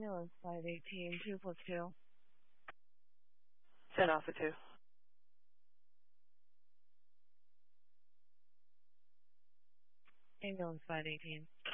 Ambulance 518, 2 plus 2. 10 Alpha 2. Ambulance 518.